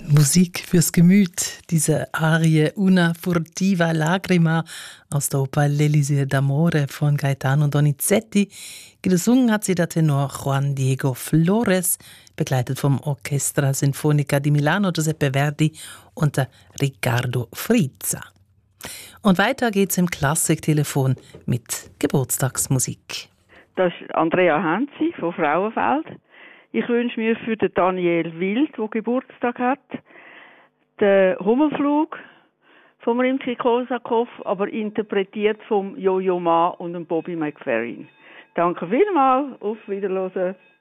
Musik fürs Gemüt, diese Arie Una furtiva lagrima aus der Oper L'Elisir d'Amore von Gaetano Donizetti. Gesungen hat sie der Tenor Juan Diego Flores, begleitet vom Orchestra Sinfonica di Milano Giuseppe Verdi unter Riccardo Frizza. Und weiter geht's im Klassiktelefon mit Geburtstagsmusik. Das ist Andrea Henzi von Frauenfeld. Ich wünsche mir für den Daniel Wild, der Geburtstag hat, den Hummelflug von Rimsky-Korsakow, aber interpretiert vom Jojo Ma und dem Bobby McFerrin. Danke vielmals, auf Wiederhören.